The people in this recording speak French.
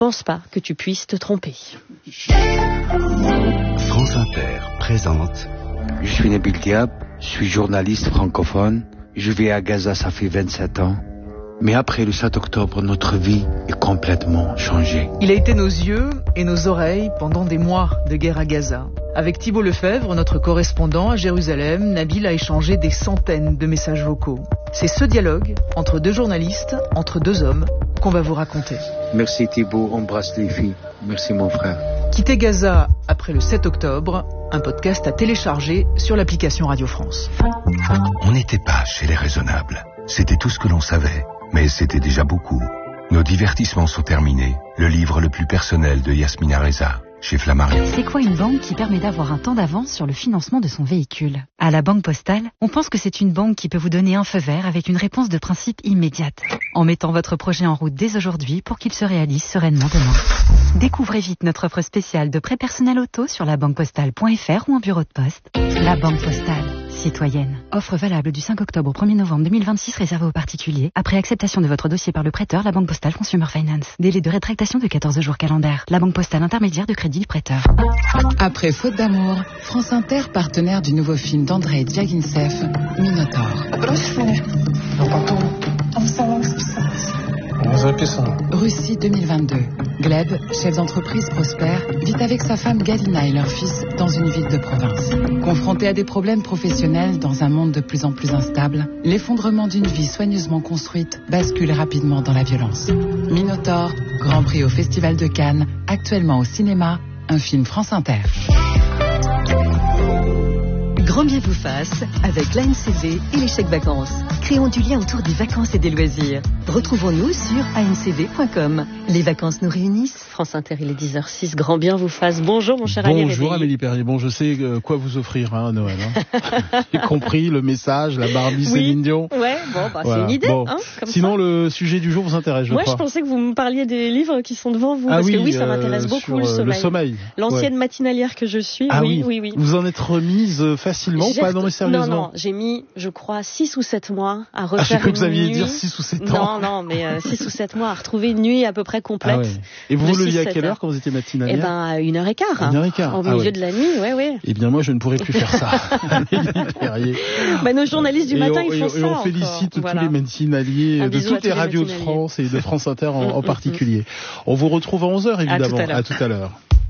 pense pas que tu puisses te tromper. France Inter présente. Je suis Nabil Diab, je suis journaliste francophone. Je vis à Gaza, ça fait 27 ans. Mais après le 7 octobre, notre vie est complètement changée. Il a été nos yeux et nos oreilles pendant des mois de guerre à Gaza. Avec Thibault Lefebvre, notre correspondant à Jérusalem, Nabil a échangé des centaines de messages vocaux. C'est ce dialogue entre deux journalistes, entre deux hommes, qu'on va vous raconter. Merci Thibault, embrasse les filles. Merci mon frère. Quitter Gaza après le 7 octobre, un podcast à télécharger sur l'application Radio France. On n'était pas chez les raisonnables. C'était tout ce que l'on savait, mais c'était déjà beaucoup. Nos divertissements sont terminés. Le livre le plus personnel de Yasmina Reza, chez Flammarion. C'est quoi une banque qui permet d'avoir un temps d'avance sur le financement de son véhicule? À la Banque Postale, on pense que c'est une banque qui peut vous donner un feu vert avec une réponse de principe immédiate, en mettant votre projet en route dès aujourd'hui pour qu'il se réalise sereinement demain. Découvrez vite notre offre spéciale de prêt personnel auto sur labanquepostale.fr ou en bureau de poste. La Banque Postale, citoyenne. Offre valable du 5 octobre au 1er novembre 2026 réservée aux particuliers. Après acceptation de votre dossier par le prêteur, la Banque Postale Consumer Finance. Délai de rétractation de 14 jours calendaires. La Banque Postale intermédiaire de crédit prêteur. Après Faute d'amour, France Inter, partenaire du nouveau film d'Andrei Djagintsev, Minotaure. Russie 2022. Gleb, chef d'entreprise prospère, vit avec sa femme Galina et leur fils dans une ville de province. Confronté à des problèmes professionnels dans un monde de plus en plus instable, l'effondrement d'une vie soigneusement construite bascule rapidement dans la violence. Minotaure, Grand Prix au Festival de Cannes, actuellement au cinéma, un film France Inter. Grand bien vous fasse avec l'ANCV et les chèques vacances. Créons du lien autour des vacances et des loisirs. Retrouvons-nous sur ancv.com. Les vacances nous réunissent. France Inter, il est 10h06. Grand bien vous fasse. Bonjour mon cher ami. Bonjour Amélie Perrier. Bon, je sais quoi vous offrir à Noël. J'ai compris le message, la Barbie Céline Dion. Ouais, bon, voilà. C'est une idée. Bon. Comme sinon, ça. Le sujet du jour vous intéresse, je crois. Moi, je pensais que vous me parliez des livres qui sont devant vous. Ah parce oui, que oui, ça m'intéresse beaucoup, le sommeil. L'ancienne matinalière que je suis. Ah oui. Vous en êtes remise facilement ou pas? Non, mais sérieusement. Non, j'ai mis, je crois, 6 ou 7 mois à refaire j'ai cru que vous alliez nuit. dire 6 ou 7 ans. Non, mais 6 ou 7 mois à retrouver une nuit à peu près complète. Ah ouais. Et vous leviez à quelle heure quand vous étiez matinalière? Eh ben, à 1h15. 1h15. Au milieu de la nuit, ouais. Eh bien, moi, je ne pourrais plus faire ça. Nos journalistes du matin, ils font ça. Et on félicite tous les matinaliers de toutes les radios de France et de France Inter en particulier. On vous retrouve à 11h, évidemment. À tout à l'heure.